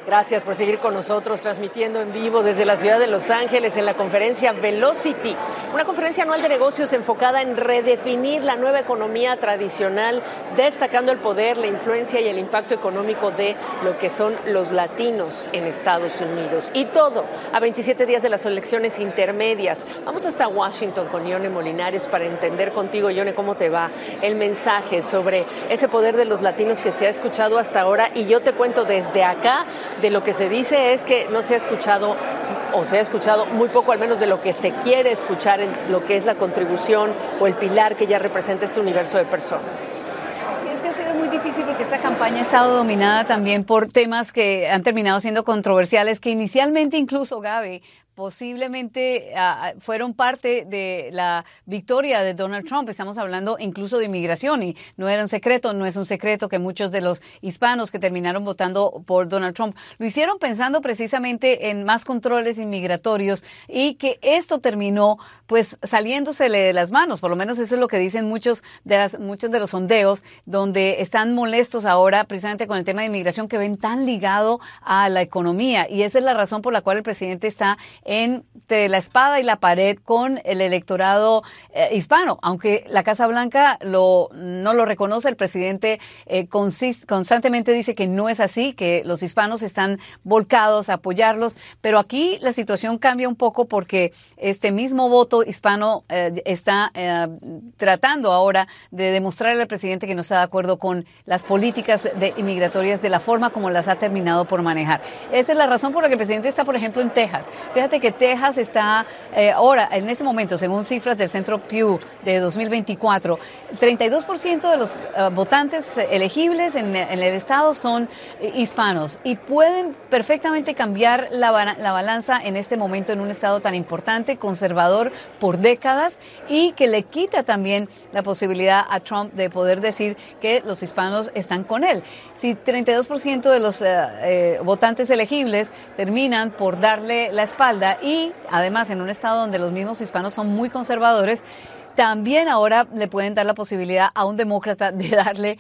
Gracias por seguir con nosotros, transmitiendo en vivo desde la ciudad de Los Ángeles en la conferencia Velocity, una conferencia anual de negocios enfocada en redefinir la nueva economía tradicional, destacando el poder, la influencia y el impacto económico de lo que son los latinos en Estados Unidos. Y todo a 27 días de las elecciones intermedias. Vamos hasta Washington con Yone Molinares para entender contigo, Yone, cómo te va el mensaje sobre ese poder de los latinos que se ha escuchado hasta ahora. Y yo te cuento desde acá, de lo que se dice es que no se ha escuchado, o se ha escuchado muy poco, al menos de lo que se quiere escuchar en lo que es la contribución o el pilar que ya representa este universo de personas. Es que ha sido muy difícil porque esta campaña ha estado dominada también por temas que han terminado siendo controversiales, que inicialmente incluso, Gaby, posiblemente fueron parte de la victoria de Donald Trump. Estamos hablando incluso de inmigración y no era un secreto, no es un secreto que muchos de los hispanos que terminaron votando por Donald Trump lo hicieron pensando precisamente en más controles inmigratorios y que esto terminó pues saliéndosele de las manos. Por lo menos eso es lo que dicen muchos de los sondeos, donde están molestos ahora precisamente con el tema de inmigración que ven tan ligado a la economía, y esa es la razón por la cual el presidente está entre la espada y la pared con el electorado hispano. Aunque la Casa Blanca no lo reconoce, el presidente constantemente dice que no es así, que los hispanos están volcados a apoyarlos, pero aquí la situación cambia un poco porque este mismo voto hispano está tratando ahora de demostrarle al presidente que no está de acuerdo con las políticas inmigratorias de la forma como las ha terminado por manejar. Esa es la razón por la que el presidente está, por ejemplo, en Texas. Fíjate que Texas está ahora, en ese momento, según cifras del Centro Pew de 2024, 32% de los votantes elegibles en el estado son hispanos y pueden perfectamente cambiar la balanza en este momento en un estado tan importante, conservador por décadas, y que le quita también la posibilidad a Trump de poder decir que los hispanos están con él. Si 32% de los votantes elegibles terminan por darle la espalda, y además en un estado donde los mismos hispanos son muy conservadores, también ahora le pueden dar la posibilidad a un demócrata de darle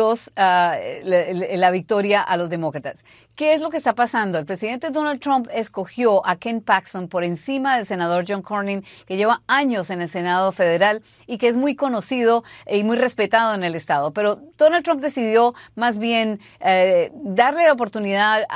la victoria a los demócratas. ¿Qué es lo que está pasando? El presidente Donald Trump escogió a Ken Paxton por encima del senador John Cornyn, que lleva años en el Senado federal y que es muy conocido y muy respetado en el estado. Pero Donald Trump decidió más bien darle la oportunidad